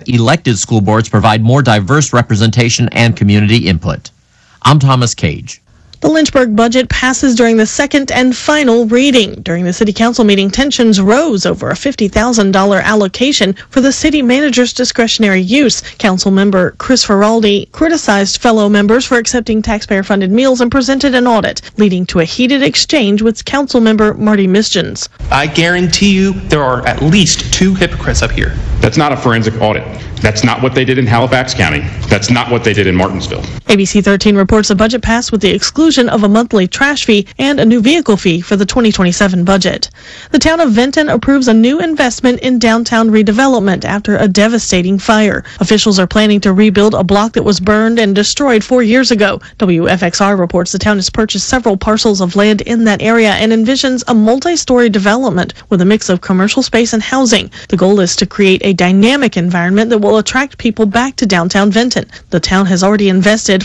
that elected school boards provide more diverse representation and community input. I'm Thomas Cage. The Lynchburg budget passes during the second and final reading. During the city council meeting, tensions rose over a $50,000 allocation for the city manager's discretionary use. Council member Chris Feraldi criticized fellow members for accepting taxpayer-funded meals and presented an audit, leading to a heated exchange with council member Marty Misjuns. I guarantee you there are at least two hypocrites up here. That's not a forensic audit. That's not what they did in Halifax County. That's not what they did in Martinsville. ABC 13 reports the budget passed with the exclusion of a monthly trash fee and a new vehicle fee for the 2027 budget. The town of Vinton approves a new investment in downtown redevelopment after a devastating fire. Officials are planning to rebuild a block that was burned and destroyed 4 years ago. WFXR reports the town has purchased several parcels of land in that area and envisions a multi-story development with a mix of commercial space and housing. The goal is to create a dynamic environment that will attract people back to downtown Vinton. The town has already invested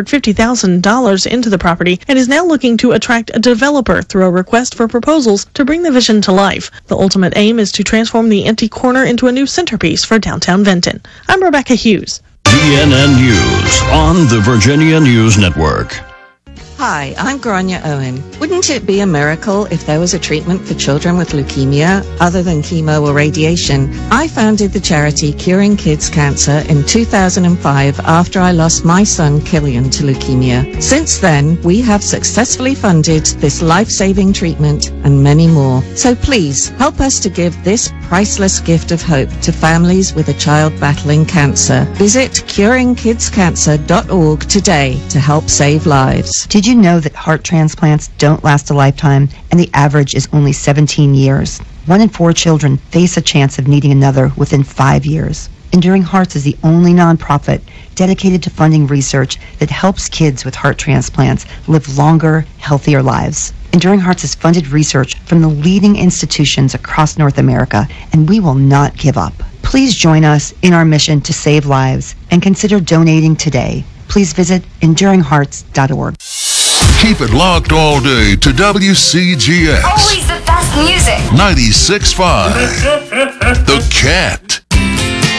$450,000 into the property and is now looking to attract a developer through a request for proposals to bring the vision to life. The ultimate aim is to transform the empty corner into a new centerpiece for downtown Vinton. I'm Rebecca Hughes. VNN News on the Virginia News Network. Hi, I'm Grania Owen. Wouldn't it be a miracle if there was a treatment for children with leukemia other than chemo or radiation? I founded the charity Curing Kids Cancer in 2005 after I lost my son Killian to leukemia. Since then, we have successfully funded this life-saving treatment and many more. So please, help us to give this priceless gift of hope to families with a child battling cancer. Visit curingkidscancer.org today to help save lives. Did you know that heart transplants don't last a lifetime and the average is only 17 years? 1 in 4 children face a chance of needing another within 5 years. Enduring Hearts is the only nonprofit dedicated to funding research that helps kids with heart transplants live longer, healthier lives. Enduring Hearts has funded research from the leading institutions across North America, and we will not give up. Please join us in our mission to save lives and consider donating today. Please visit enduringhearts.org. Keep it locked all day to WCGS. Always the best music. 96.5. The Cat.